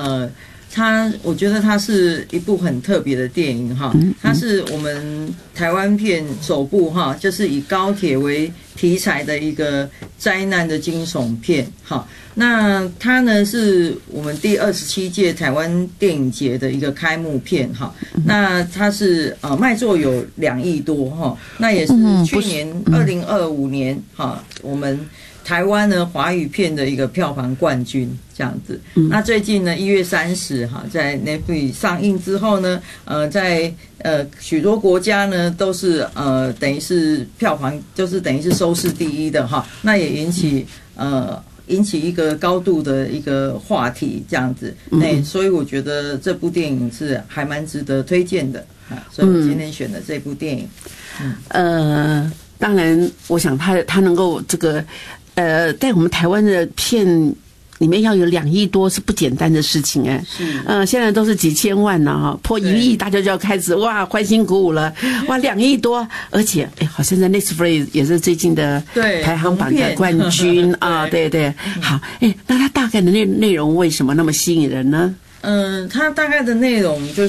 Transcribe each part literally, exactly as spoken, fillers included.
呃。它，我觉得它是一部很特别的电影哈，它是我们台湾片首部哈，就是以高铁为题材的一个灾难的惊悚片哈。那它呢是我们第二十七届台湾电影节的一个开幕片哈。那它是呃卖座有两亿多哈，那也是去年二零二五年哈我们。台湾呢华语片的一个票房冠军这样子，那最近呢一月三十哈，在 Netflix 上映之后呢，呃，在呃许多国家呢都是呃等于是票房就是等于是收视第一的哈，那也引起呃引起一个高度的一个话题这样子，那所以我觉得这部电影是还蛮值得推荐的啊，所以我今天选的这部电影， 嗯，呃，当然，我想他他能够这个。呃，在我们台湾的片里面要有两亿多是不简单的事情哎，是，呃，现在都是几千万了哈，破一亿大家就要开始哇欢欣鼓舞了，哇两亿多，而且哎，好像在 Netflix 也是最近的排行榜的冠军啊，对对，好，哎，那它大概的内内容为什么那么吸引人呢？ 嗯，它大概的内容就是，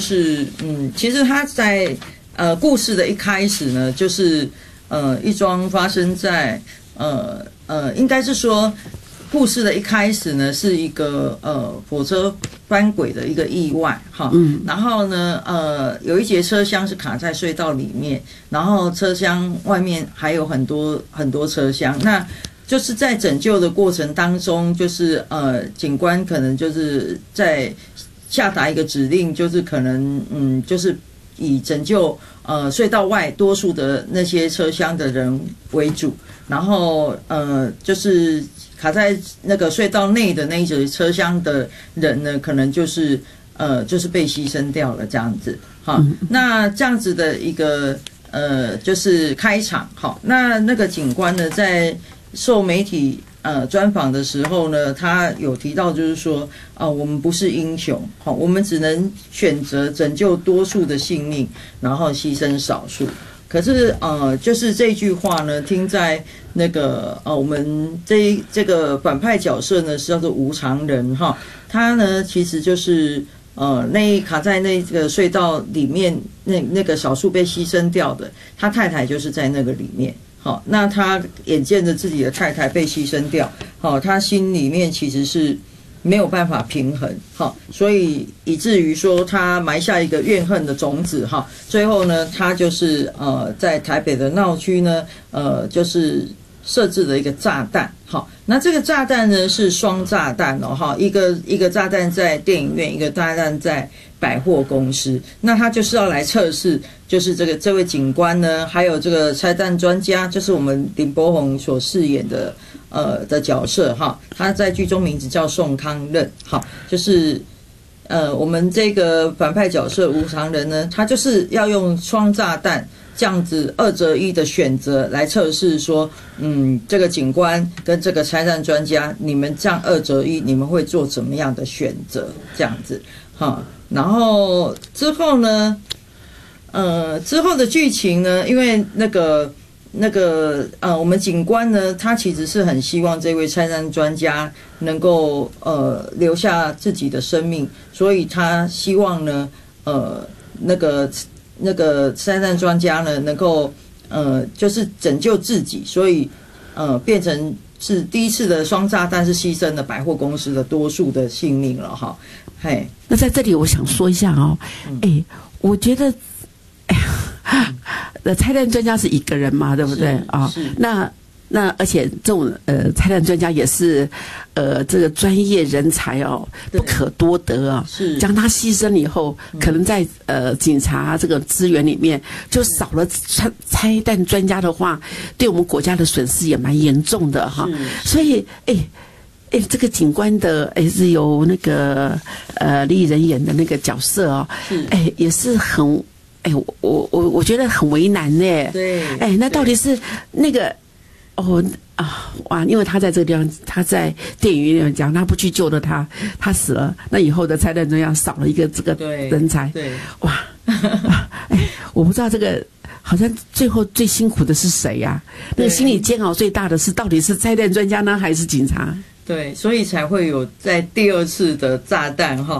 嗯，其实它在呃故事的一开始呢，就是呃一桩发生在呃。呃，应该是说，故事的一开始呢，是一个呃火车翻轨的一个意外哈，嗯，然后呢，呃，有一节车厢是卡在隧道里面，然后车厢外面还有很多很多车厢，那就是在拯救的过程当中，就是呃，警官可能就是在下达一个指令，就是可能嗯，就是以拯救呃隧道外多数的那些车厢的人为主。然后呃，就是卡在那个隧道内的那一节车厢的人呢，可能就是呃，就是被牺牲掉了这样子。好，那这样子的一个呃，就是开场。好，那那个警官呢，在受媒体呃专访的时候呢，他有提到就是说，啊、呃，我们不是英雄，好，我们只能选择拯救多数的性命，然后牺牲少数。可是呃，就是这句话呢，听在那个呃，我们这这个反派角色呢是叫做无常人哈，他呢其实就是呃那卡在那个隧道里面那那个少数被牺牲掉的，他太太就是在那个里面。好，那他眼见着自己的太太被牺牲掉，好，他心里面其实是没有办法平衡，好，所以以至于说他埋下一个怨恨的种子，哈，最后呢，他就是呃在台北的闹区呢，呃就是设置了一个炸弹，好，那这个炸弹呢是双炸弹哦，哈，一个一个炸弹在电影院，一个炸弹在百货公司，那他就是要来测试，就是这个这位警官呢，还有这个拆弹专家，就是我们林柏宏所饰演的。呃的角色哈，他在剧中名字叫宋康任，好，就是呃我们这个反派角色无常人呢，他就是要用双炸弹这样子二择一的选择来测试说，嗯，这个警官跟这个拆弹专家，你们这样二择一，你们会做怎么样的选择？这样子哈，然后之后呢，呃之后的剧情呢，因为那个。那个呃，我们警官呢，他其实是很希望这位拆弹专家能够呃留下自己的生命，所以他希望呢，呃，那个那个拆弹专家呢，能够呃就是拯救自己，所以呃变成是第一次的双炸弹是牺牲了百货公司的多数的性命了哈。嘿， 那在这里我想说一下哦，哎、欸，我觉得，哎呀。呃，拆弹专家是一个人嘛，对不对啊？那那而且这种呃拆弹专家也是呃这个专业人才哦，不可多得啊。是将他牺牲以后，可能在呃警察这个资源里面就少了拆拆弹专家的话，对我们国家的损失也蛮严重的哈。所以哎。哎，这个警官的哎是由那个呃李仁演的那个角色哦，哎也是很。哎，我我我我觉得很为难呢。 对， 哎，那到底是那个哦啊哇，因为他在这个地方，他在电影院里面讲，他不去救了他，他死了，那以后的拆弹专家少了一个这个人才。对，对哇，哎，我不知道这个。好像最后最辛苦的是谁呀、啊？那个心理煎熬最大的是到底是拆弹专家呢，还是警察？ 对，所以才会有在第二次的炸弹哈，